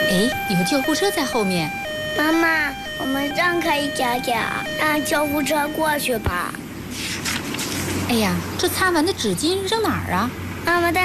哎，有救护车在后面。 妈妈，我们让开一点点，让救护车过去吧。 哎呀，这擦完的纸巾扔哪儿啊？ 妈妈带